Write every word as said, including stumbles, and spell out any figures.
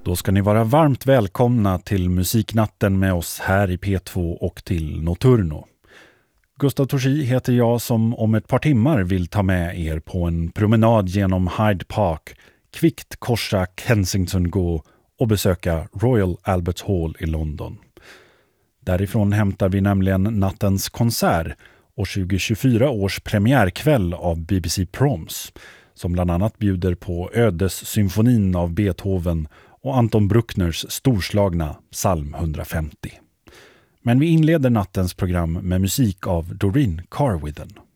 Då ska ni vara varmt välkomna till Musiknatten med oss här i P två och till Nocturno. Gustav Torsi heter jag som om ett par timmar vill ta med er på en promenad genom Hyde Park, kvickt korsa Kensington Go och besöka Royal Albert Hall i London. Därifrån hämtar vi nämligen nattens konsert och tjugo tjugofyra års premiärkväll av B B C Proms, som bland annat bjuder på Ödessymfonin av Beethoven och Anton Bruckners storslagna Psalm hundrafemtio. Men vi inleder nattens program med musik av Doreen Carwithen.